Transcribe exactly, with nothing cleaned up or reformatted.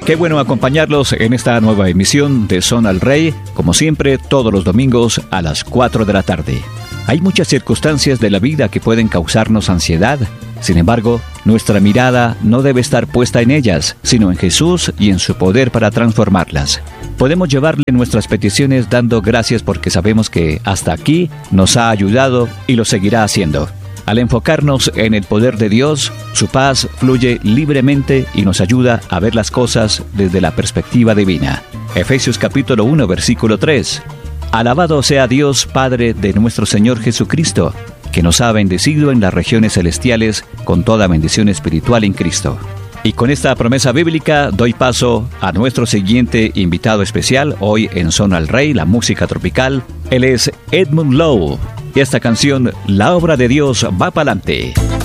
Qué bueno acompañarlos en esta nueva emisión de Zona al Rey, como siempre, todos los domingos a las cuatro de la tarde. Hay muchas circunstancias de la vida que pueden causarnos ansiedad. Sin embargo, nuestra mirada no debe estar puesta en ellas, sino en Jesús y en su poder para transformarlas. Podemos llevarle nuestras peticiones dando gracias porque sabemos que hasta aquí nos ha ayudado y lo seguirá haciendo. Al enfocarnos en el poder de Dios, su paz fluye libremente y nos ayuda a ver las cosas desde la perspectiva divina. Efesios capítulo uno, versículo tres. Alabado sea Dios, Padre de nuestro Señor Jesucristo, que nos ha bendecido en las regiones celestiales con toda bendición espiritual en Cristo. Y con esta promesa bíblica doy paso a nuestro siguiente invitado especial, hoy en Zona al Rey, la música tropical. Él es Edmund Lowe. Y esta canción, La obra de Dios va pa'lante.